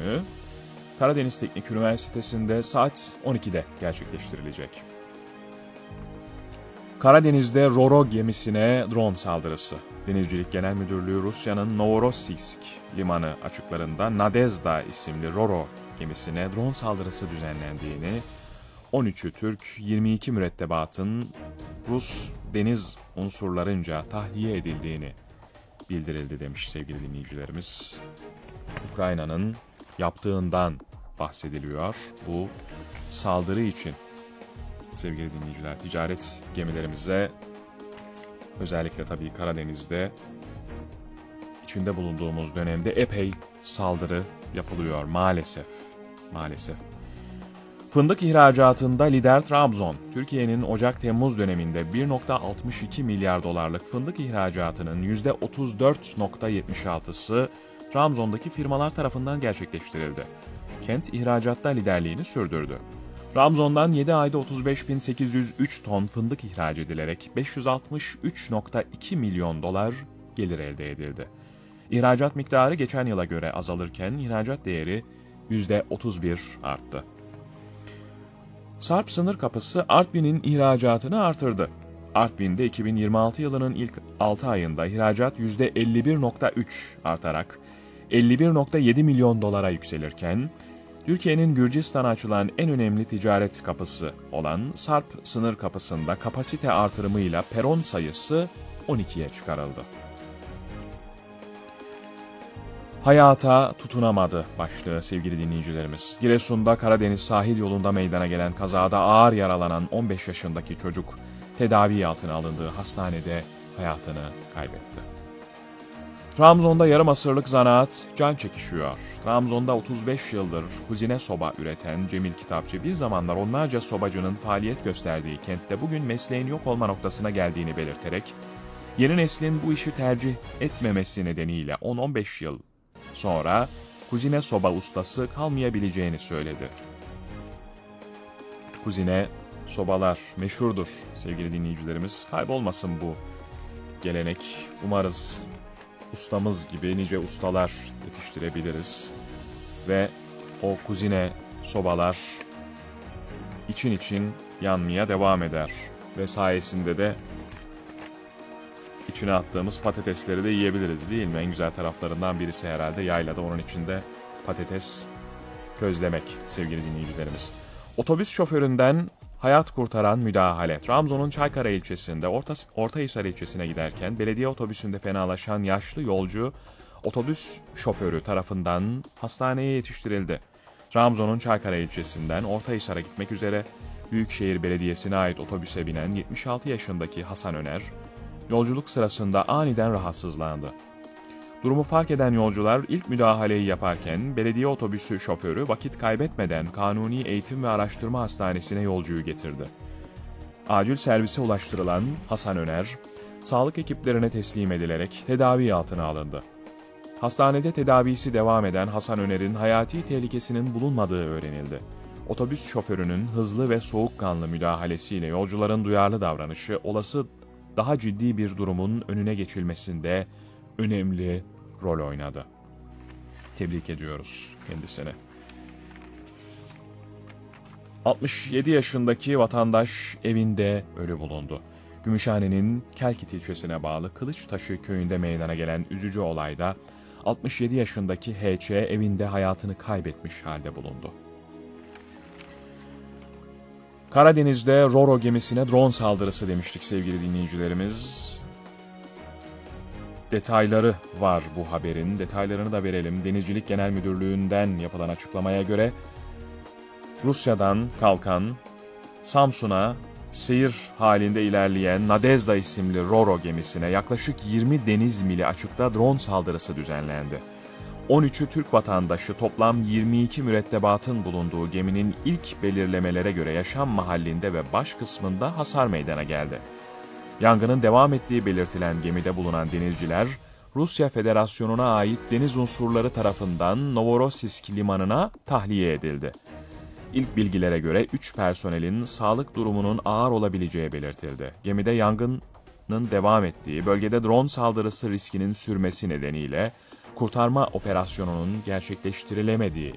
günü Karadeniz Teknik Üniversitesi'nde saat 12'de gerçekleştirilecek. Karadeniz'de Ro-Ro gemisine drone saldırısı. Denizcilik Genel Müdürlüğü Rusya'nın Novorossiysk limanı açıklarında Nadezhda isimli Ro-Ro gemisine drone saldırısı düzenlendiğini, 13'ü Türk, 22 mürettebatın Rus deniz unsurlarınca tahliye edildiğini bildirildi demiş sevgili dinleyicilerimiz. Ukrayna'nın yaptığından bahsediliyor bu saldırı için. Sevgili dinleyiciler, ticaret gemilerimize, özellikle tabii Karadeniz'de içinde bulunduğumuz dönemde epey saldırı yapılıyor maalesef. Maalesef. Fındık ihracatında lider Trabzon. Türkiye'nin Ocak-Temmuz döneminde 1,62 milyar dolarlık fındık ihracatının %34,76'sı Trabzon'daki firmalar tarafından gerçekleştirildi. Kent ihracatta liderliğini sürdürdü. Trabzon'dan 7 ayda 35.803 ton fındık ihraç edilerek 563,2 milyon dolar gelir elde edildi. İhracat miktarı geçen yıla göre azalırken ihracat değeri %31 arttı. Sarp sınır kapısı Artvin'in ihracatını artırdı. Artvin'de 2026 yılının ilk 6 ayında ihracat %51,3 artarak 51,7 milyon dolara yükselirken, Türkiye'nin Gürcistan'a açılan en önemli ticaret kapısı olan Sarp sınır kapısında kapasite artırımıyla peron sayısı 12'ye çıkarıldı. Hayata tutunamadı başlığı sevgili dinleyicilerimiz. Giresun'da Karadeniz sahil yolunda meydana gelen kazada ağır yaralanan 15 yaşındaki çocuk tedavi altına alındığı hastanede hayatını kaybetti. Trabzon'da yarım asırlık zanaat can çekişiyor. Trabzon'da 35 yıldır kuzine soba üreten Cemil Kitapçı bir zamanlar onlarca sobacının faaliyet gösterdiği kentte bugün mesleğin yok olma noktasına geldiğini belirterek, yeni neslin bu işi tercih etmemesi nedeniyle 10-15 yıl sonra kuzine soba ustası kalmayabileceğini söyledi. Kuzine sobalar meşhurdur sevgili dinleyicilerimiz. Kaybolmasın bu gelenek. Umarız ustamız gibi nice ustalar yetiştirebiliriz. Ve o kuzine sobalar için için yanmaya devam eder. Ve sayesinde de İçine attığımız patatesleri de yiyebiliriz değil mi? En güzel taraflarından birisi herhalde yaylada onun içinde patates közlemek sevgili dinleyicilerimiz. Otobüs şoföründen hayat kurtaran müdahale. Trabzon'un Çaykara ilçesinde Ortahisar ilçesine giderken belediye otobüsünde fenalaşan yaşlı yolcu otobüs şoförü tarafından hastaneye yetiştirildi. Trabzon'un Çaykara ilçesinden Ortahisar'a gitmek üzere Büyükşehir Belediyesi'ne ait otobüse binen 76 yaşındaki Hasan Öner, yolculuk sırasında aniden rahatsızlandı. Durumu fark eden yolcular ilk müdahaleyi yaparken belediye otobüsü şoförü vakit kaybetmeden Kanuni Eğitim ve Araştırma Hastanesi'ne yolcuyu getirdi. Acil servise ulaştırılan Hasan Öner, sağlık ekiplerine teslim edilerek tedavi altına alındı. Hastanede tedavisi devam eden Hasan Öner'in hayati tehlikesinin bulunmadığı öğrenildi. Otobüs şoförünün hızlı ve soğukkanlı müdahalesiyle yolcuların duyarlı davranışı olası daha ciddi bir durumun önüne geçilmesinde önemli rol oynadı. Tebrik ediyoruz kendisine. 67 yaşındaki vatandaş evinde ölü bulundu. Gümüşhane'nin Kelkit ilçesine bağlı Kılıçtaşı köyünde meydana gelen üzücü olayda 67 yaşındaki H.Ç. evinde hayatını kaybetmiş halde bulundu. Karadeniz'de Ro-Ro gemisine drone saldırısı demiştik sevgili dinleyicilerimiz. Detayları var bu haberin. Detaylarını da verelim. Denizcilik Genel Müdürlüğü'nden yapılan açıklamaya göre Rusya'dan kalkan Samsun'a seyir halinde ilerleyen Nadezhda isimli Ro-Ro gemisine yaklaşık 20 deniz mili açıkta drone saldırısı düzenlendi. 13'ü Türk vatandaşı toplam 22 mürettebatın bulunduğu geminin ilk belirlemelere göre yaşam mahallinde ve baş kısmında hasar meydana geldi. Yangının devam ettiği belirtilen gemide bulunan denizciler, Rusya Federasyonu'na ait deniz unsurları tarafından Novorossiysk limanına tahliye edildi. İlk bilgilere göre 3 personelin sağlık durumunun ağır olabileceği belirtildi. Gemide yangının devam ettiği, bölgede drone saldırısı riskinin sürmesi nedeniyle kurtarma operasyonunun gerçekleştirilemediği